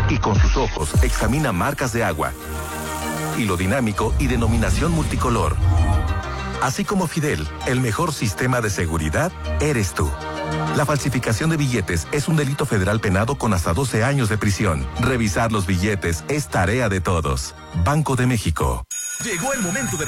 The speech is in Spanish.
y con sus ojos examina marcas de agua, hilo dinámico y denominación multicolor. Así como Fidel, el mejor sistema de seguridad eres tú. La falsificación de billetes es un delito federal penado con hasta 12 años de prisión. Revisar los billetes es tarea de todos. Banco de México. Llegó el momento de